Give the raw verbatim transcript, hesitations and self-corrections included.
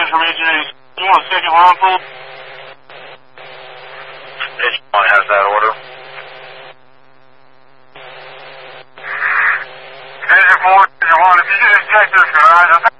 information. You want a second line, please? Digital one has that order. Digital four, Digital one, if you could just check this garage, I think